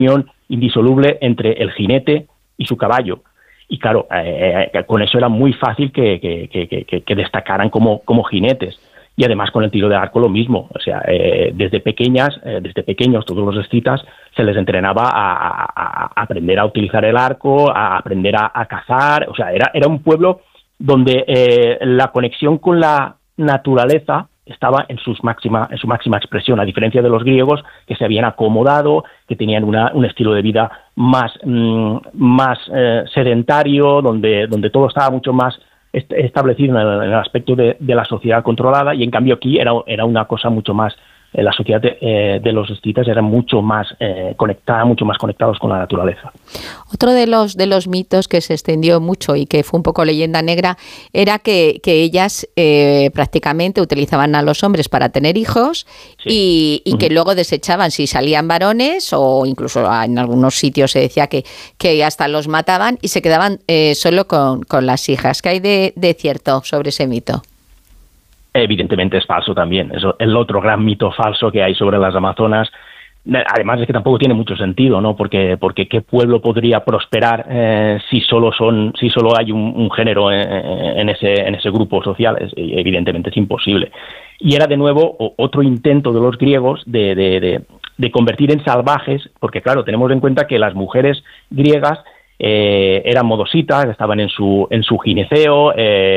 unión indisoluble entre el jinete y su caballo. Y claro, con eso era muy fácil que destacaran como jinetes. Y además con el tiro de arco lo mismo. O sea, desde pequeños, todos los escitas, se les entrenaba a aprender a utilizar el arco, a aprender a cazar. O sea, era un pueblo donde la conexión con la naturaleza estaba en su máxima expresión, a diferencia de los griegos, que se habían acomodado, que tenían un estilo de vida más sedentario, donde todo estaba mucho más establecido en el aspecto de la sociedad controlada, y en cambio aquí era una cosa mucho más, la sociedad de los escitas era mucho más conectada, mucho más conectados con la naturaleza. Otro de los mitos que se extendió mucho y que fue un poco leyenda negra era que ellas prácticamente utilizaban a los hombres para tener hijos, sí, y que luego desechaban si salían varones, o incluso en algunos sitios se decía que hasta los mataban y se quedaban solo con las hijas. ¿Qué hay de cierto sobre ese mito? Evidentemente es falso también. Eso es el otro gran mito falso que hay sobre las amazonas. Además es que tampoco tiene mucho sentido, ¿no? Porque ¿qué pueblo podría prosperar si solo hay un género en ese grupo social? Evidentemente es imposible. Y era de nuevo otro intento de los griegos de convertir en salvajes, porque claro, tenemos en cuenta que las mujeres griegas eran modositas, estaban en su gineceo,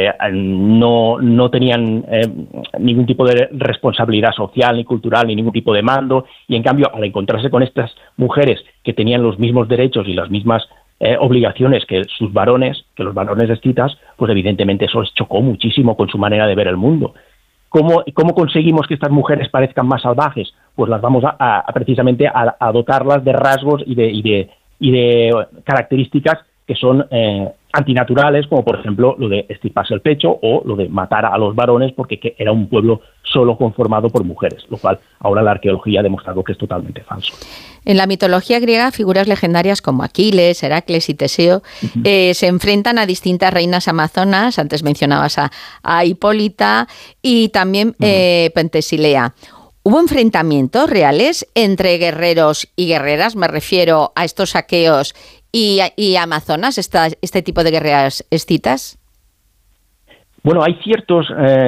no tenían ningún tipo de responsabilidad social ni cultural ni ningún tipo de mando, y en cambio al encontrarse con estas mujeres que tenían los mismos derechos y las mismas obligaciones que los varones escitas, pues evidentemente eso les chocó muchísimo con su manera de ver el mundo. ¿Cómo conseguimos que estas mujeres parezcan más salvajes? Pues las vamos precisamente a dotarlas de rasgos y de características que son antinaturales, como por ejemplo lo de estirparse el pecho o lo de matar a los varones, porque era un pueblo solo conformado por mujeres, lo cual ahora la arqueología ha demostrado que es totalmente falso. En la mitología griega, figuras legendarias como Aquiles, Heracles y Teseo se enfrentan a distintas reinas amazonas. Antes mencionabas a Hipólita y también Pentesilea. ¿Hubo enfrentamientos reales entre guerreros y guerreras? Me refiero a estos saqueos y amazonas, este tipo de guerreras escitas. Bueno, hay ciertas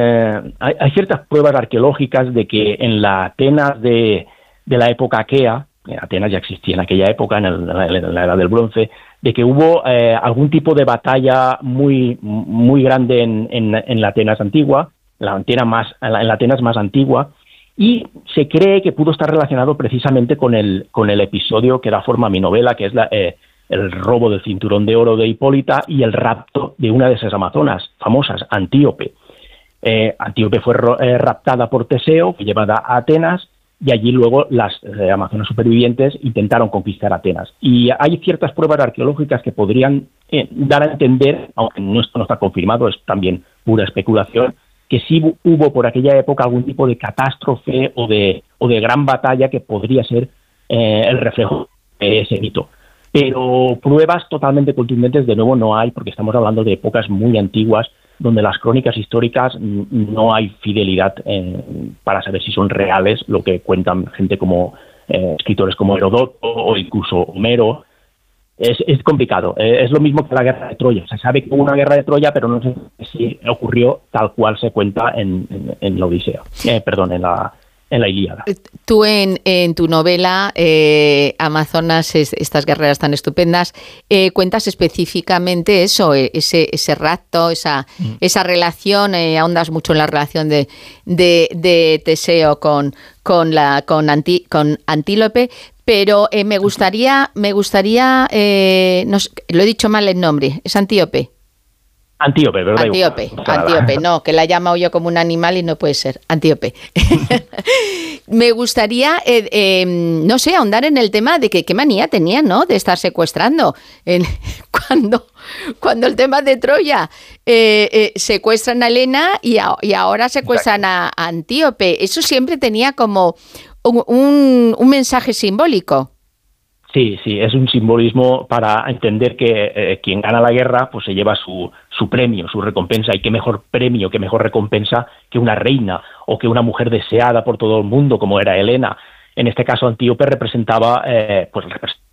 pruebas arqueológicas de que en la Atenas de la época aquea, Atenas ya existía en aquella época, en la Edad del Bronce, de que hubo algún tipo de batalla muy grande en la Atenas antigua, en la Atenas más antigua, y se cree que pudo estar relacionado precisamente con el episodio que da forma a mi novela, que es el robo del cinturón de oro de Hipólita y el rapto de una de esas amazonas famosas, Antíope. Antíope fue raptada por Teseo, fue llevada a Atenas, y allí luego las amazonas supervivientes intentaron conquistar Atenas. Y hay ciertas pruebas arqueológicas que podrían dar a entender, aunque esto no está confirmado, es también pura especulación, que sí hubo por aquella época algún tipo de catástrofe o de gran batalla que podría ser el reflejo de ese mito. Pero pruebas totalmente contundentes de nuevo no hay, porque estamos hablando de épocas muy antiguas donde las crónicas históricas no hay fidelidad para saber si son reales lo que cuentan gente como escritores como Heródoto o incluso Homero. Es complicado. Es lo mismo que la guerra de Troya. Se sabe que hubo una guerra de Troya, pero no sé si ocurrió tal cual se cuenta en la Odisea. En la Ilíada. Tú en tu novela Amazonas, estas guerreras tan estupendas, cuentas específicamente eso, ese rapto, esa relación, ahondas mucho en la relación de Teseo con Antílope. Pero me gustaría lo he dicho mal el nombre, ¿es Antíope? Antíope, ¿verdad? Antíope, no, que la he llamado yo como un animal y no puede ser, Antíope. Me gustaría, no sé, ahondar en el tema de que qué manía tenía, ¿no?, de estar secuestrando. Cuando el tema de Troya secuestran a Helena y ahora secuestran a Antíope. Eso siempre tenía como un mensaje simbólico. Sí, es un simbolismo para entender que quien gana la guerra pues se lleva su premio, su recompensa, y qué mejor premio, qué mejor recompensa que una reina o que una mujer deseada por todo el mundo como era Helena. En este caso Antíope representaba